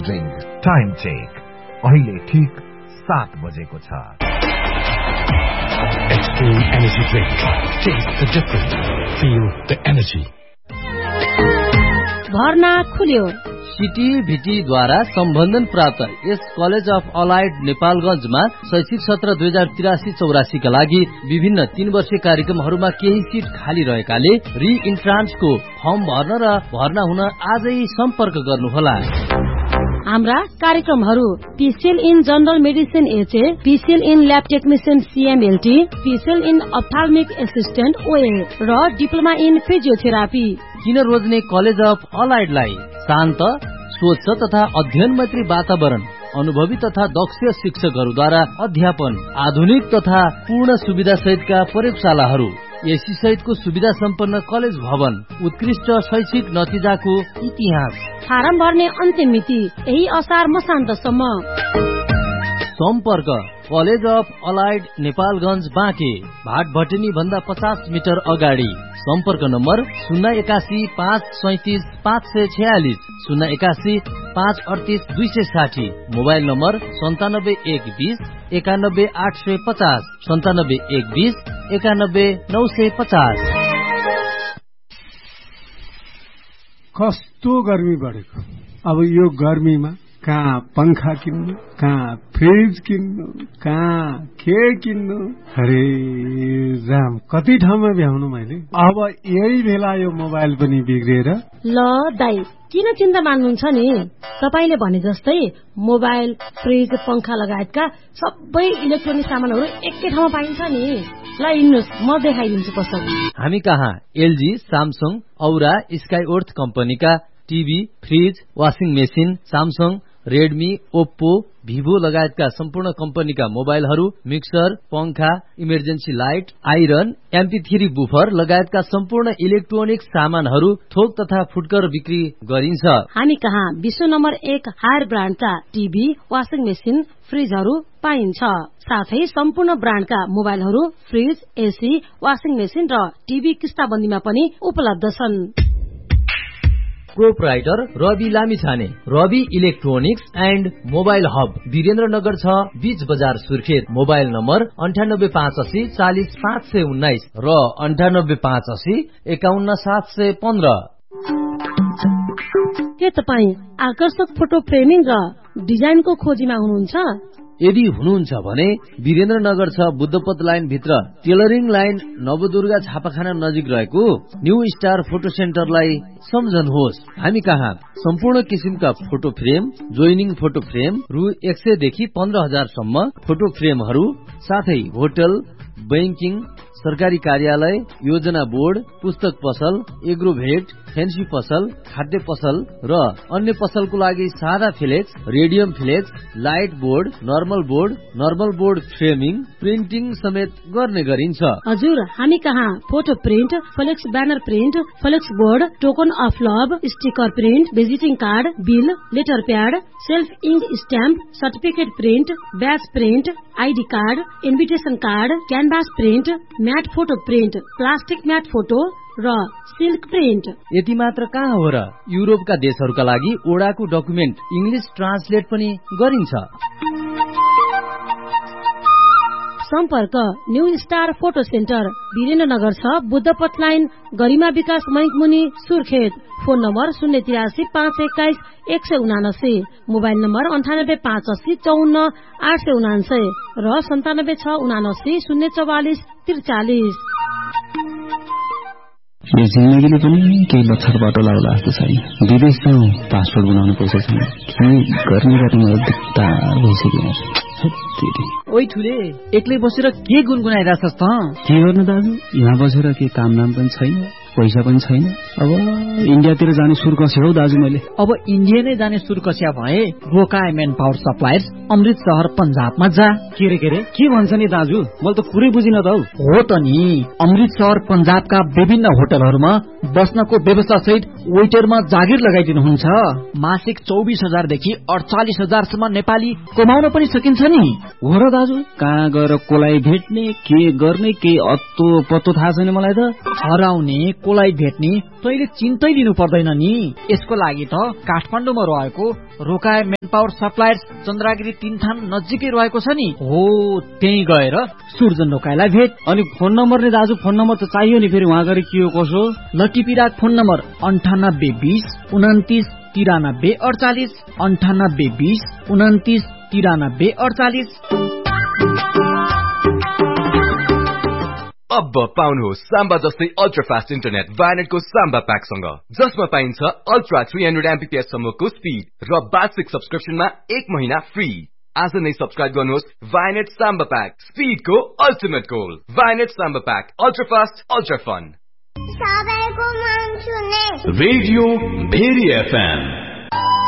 Drink time check अहिले ठीक 7 बजेको छ। Extreme Energy Drink. Taste the difference. Feel the energy. भर्ना खुल्यो। सिटी भिटीद्वारा सम्बन्धन प्राप्त यस कलेज अफ अलाइड नेपालगञ्जमा शैक्षिक सत्र 2083-84 का लागि विभिन्न 3 वर्षीय कार्यक्रमहरूमा केही सिट खाली रहेकाले रि इन्ट्रान्सको फर्म भर्न र भर्ना हुन आजै सम्पर्क गर्नुहोला। हाम्रा कार्यक्रमहरू PCL in general medicine HA, PCL in lab technician CMLT, PCL in अप्थाल्मिक assistant OA र डिप्लोमा इन फिजियोथेरापी। किन रोज्ने कलेज अफ अलाइडलाई शान्त, स्वच्छ तथा अध्ययन मैत्री वातावरण, अनुभवी तथा दक्ष शिक्षकहरूद्वारा अध्यापन, आधुनिक तथा पूर्ण सुविधा सहितका प्रयोगशालाहरू, एसी सहितको सुविधा सम्पन्न कलेज भवन, उत्कृष्ट शैक्षिक नतिजाको इतिहास। फारम भर्ने अन्तिम मिति यही असार मसान्तसम्म। सम्पर्क college of allied Nepalgunj Banke, भाट भटेनी भन्दा 50 मिटर अगाडि। सम्पर्क नम्बर 081 537 546, 081 538 260, मोबाइल नम्बर 97 120 91 850, 97 120 91 950। कस्तो गर्मी बढेको। अब यो गर्मीमा कहाँ पंखा किन्नु, कहाँ फ्रिज किन्नु, कहाँ के किन्नु, अरे राम कति ठाउँमा भ्याउनु मैले। अब यही बेला यो मोबाइल पनि बिग्रिएर। ल दाइ किन चिन्ता मान्नुहुन्छ नि, तपाईले भने जस्तै मोबाइल, फ्रिज, पंखा लगायतका सबै इलेक्ट्रोनिक सामानहरू एकै ठाउँमा पाइन्छ नि। ल हिँड्नुस् म देखाइदिन्छु पसल। हामी कहाँ LG, सामसङ, औरा, स्काइओर्थ कम्पनीका TV, fridge, washing machine, Samsung, Redmi, Oppo, Vivo लगायतका सम्पूर्ण कम्पनीका मोबाइलहरू, मिक्सर, पंखा, emergency light, iron, MP3 buffer लगायतका सम्पूर्ण इलेक्ट्रोनिक सामानहरू थोक तथा फुटकर बिक्री गरिन्छ। हामी कहाँ विश्व number 1 higher ब्रान्डका TV, washing machine, फ्रिजहरू पाइन्छ। साथै सम्पूर्ण ब्रान्डका मोबाइलहरू, फ्रिज, एसी, वाशिङ मेसिन र टिभी किस्ताबन्दीमा पनि उपलब्ध छन्। Proprietor Rabi Lamichhane, Rabi electronics and mobile hub, Birendranagar 6 बीच बजार सुर्खेत। मोबाइल नम्बर 9858 40 519 र 9858 51 715। के तपाई आकर्षक फोटो फ्रेमिङ र डिजाइनको खोजीमा हुनुहुन्छ? यदि हुनुहुन्छ भने वीरेन्द्रनगर 6 बुद्धपथ लाइन भित्र टेलरिङ लाइन नवदुर्गा छापाखाना नजिक रहेको न्यू स्टार फोटो सेन्टरलाई सम्झनुहोस्। हामी कहाँ सम्पूर्ण किसिमका photo frame, joining photo frame रु 100 देखि 15,000 सम्म फोटो फ्रेमहरू, साथै होटल, बैंकिङ, सरकारी कार्यालय, योजना बोर्ड, पुस्तक पसल, एग्रोभेट, फेन्सी पसल, खाद्य पसल र अन्य पसलको लागि सादा flex, radium flex, light board, normal board framing, printing समेत गर्ने गरिन्छ। हजुर हामी कहाँ photo print, flex banner print, flex board, token of love, sticker print, visiting card, bill, letter pad, self ink stamp, certificate print, ब्याज print, ID card, invitation card, canvas print, mat photo print, plastic mat photo र silk print. यति मात्र कहाँ हो र, युरोपका देशहरूका लागि ओडाको document English translate पनि गरिन्छ। सम्पर्क new star photo centre, Birendranagar 6 बुद्धपथ line, गरिमा विकास बैंक मुनि Surkhet. Phone number 083 521 179, mobile number 98 580 54 879 र 97 679 044 43। यो जिन्दगीले पनि केही लक्षर बाटो लाग्ला जस्तो छैन। विदेश जाउँ, पासपोर्ट बनाउनु पैसा छैन, के गर्ने बाटोमा दिक्कत भइसक्यो। ओइ ठुले, एक्लै बसेर के गुनगुनाइरहेछस् त? के गर्नु दाजु, यहाँ बसेर के काम नाम पनि छैन, पैसा पनि छैन। अब इन्डियातिर जाने सुर कस्यो हौ दाजु मैले। अब इन्डिया नै जाने सुर कस्या भए गोका मेन पावर सप्लायर्स, अमृत शहर पंजाबमा जा। के रे के भन्छ नि दाजु, मैले त कुरै बुझिन त हौ। हो त नि, अमृत शहर पंजाबका विभिन्न होटलहरूमा बस्नको व्यवस्था सहित वेटरमा जागिर लगाइदिनुहुन्छ। मासिक 24,000 देखि 48,000 सम्म नेपाली कमाउन पनि सकिन्छ नि। हो र दाजु, कहाँ गएर कोलाई भेट्ने, के गर्ने, के अत्तो पत्तो थाहा छैन मलाई त। हराउने कसलाई भेट्ने तैले चिन्तै लिनु पर्दैन नि। यसको लागि त काठमाडौँमा रहेको रोकाए मेन पावर सप्लायर्स चन्द्रागिरी 3 थान नजिकै रहेको छ नि। हो त्यही गएर सुर्जन रोकाएलाई भेट। अनि फोन नम्बर नि दाजु, फोन नम्बर त चाहियो नि, फेरि उहाँ गरी के हो कसो। लटिपिराक फोन नम्बर 9820 29 93 48 9820 29 93 48। अब पाउनुहोस् साम्बा जस्तै अल्ट्रा फास्ट इन्टरनेट भाइनेटको साम्बा प्याकसँग, जसमा पाइन्छ अल्ट्रा 300 MBPS सम्मको स्पिड र वार्षिक सब्सक्रिप्सनमा 1 महिना फ्री। आज नै सब्सक्राइब गर्नुहोस् Vianet Samba pack, स्पिडको ultimate goal. Vianet Samba pack, ultra fast, ultra fun. सबैको मन सुने रेडियो भेरी FM